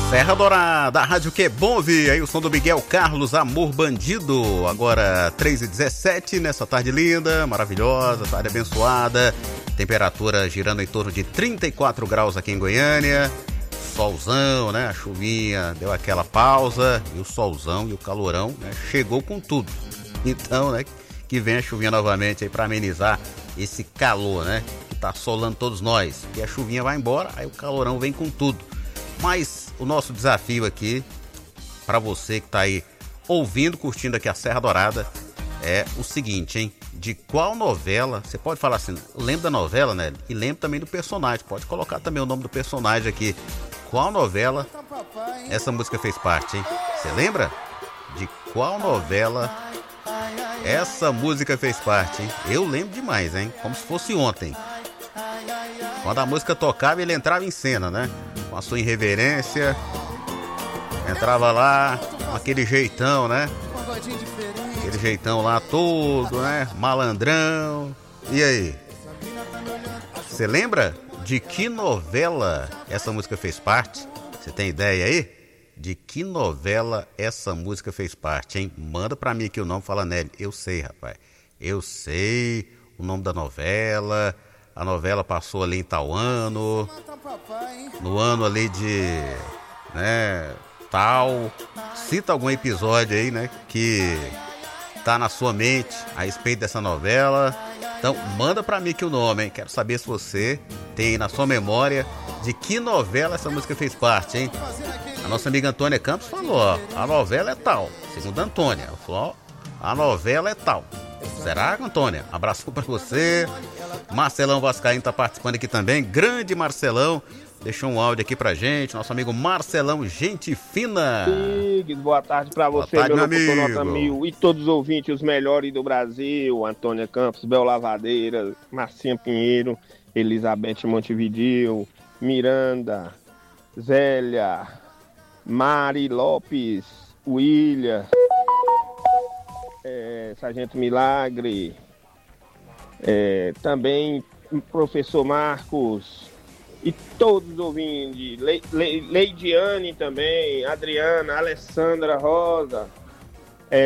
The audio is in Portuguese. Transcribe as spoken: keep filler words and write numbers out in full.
Serra Dourada, a rádio que é bom ouvir. Aí o som do Miguel Carlos, Amor Bandido. Agora três e dezessete, nessa tarde linda, maravilhosa, tarde abençoada. Temperatura girando em torno de trinta e quatro graus aqui em Goiânia. Solzão, né? A chuvinha deu aquela pausa. E o solzão e o calorão, né? Chegou com tudo. Então, né? Que vem a chuvinha novamente aí pra amenizar esse calor, né? Que tá assolando todos nós. E a chuvinha vai embora, aí o calorão vem com tudo. Mas o nosso desafio aqui, para você que tá aí ouvindo, curtindo aqui a Serra Dourada, é o seguinte, hein? De qual novela, você pode falar assim, lembra da novela, né? E lembra também do personagem, pode colocar também o nome do personagem aqui. Qual novela essa música fez parte, hein? Você lembra? De qual novela essa música fez parte, hein? Eu lembro demais, hein? Como se fosse ontem. Quando a música tocava, ele entrava em cena, né? Com a sua irreverência. Entrava lá, com aquele jeitão, né? Aquele jeitão lá todo, né? Malandrão. E aí? Você lembra de que novela essa música fez parte? Você tem ideia aí? De que novela essa música fez parte, hein? Manda pra mim aqui o nome, fala Nelly. Eu sei, rapaz. Eu sei o nome da novela. A novela passou ali em tal ano. No ano ali de... né... tal. Cita algum episódio aí, né? Que tá na sua mente a respeito dessa novela. Então, manda pra mim aqui o nome, hein? Quero saber se você tem na sua memória de que novela essa música fez parte, hein? A nossa amiga Antônia Campos falou, ó, a novela é tal. Segundo a Antônia, ela falou, ó, a novela é tal. Será, Antônia? Abraço pra você. Marcelão Vascaíno tá participando aqui também. Grande Marcelão. Deixou um áudio aqui pra gente. Nosso amigo Marcelão, gente fina. Boa tarde pra você, tarde, meu meu locutor amigo. Nota Mil. E todos os ouvintes, os melhores do Brasil. Antônia Campos, Bel Lavadeira, Marcinha Pinheiro, Elizabeth Montevideo, Miranda, Zélia, Mari Lopes, William, é, Sargento Milagre, é, também professor Marcos e todos os ouvintes, Le, Le, Leidiane também, Adriana, Alessandra Rosa,